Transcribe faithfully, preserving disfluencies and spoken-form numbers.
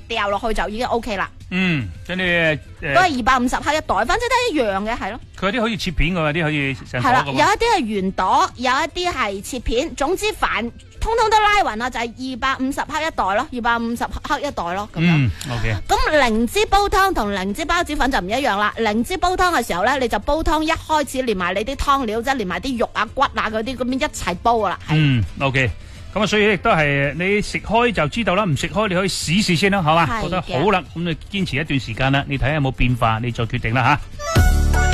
掉落去就已經 O K 啦。 嗯，跟住誒， 都係二百五十克一袋，反正都係一樣嘅，係咯。 佢有啲可以切片嘅，有啲可以成係啦， 朵嘅。 有一啲係圓朵，有一啲係切片，總之凡通通都拉勻啦，就係二百五十克一袋咯，二百五十克一袋咯，咁樣。 嗯，OK。 咁靈芝煲湯同靈芝包子粉就唔一樣啦。靈芝煲湯嘅時候咧，你就煲湯一開始連埋你啲湯料，即係連埋啲肉啊、骨啊嗰啲咁樣一齊煲噶啦。 嗯 ，OK。咁啊，所以亦都係你食開就知道啦，唔食開你可以試試先啦，係嘛？覺得好啦，咁你堅持一段時間啦，你睇下有冇變化，你再決定啦吓。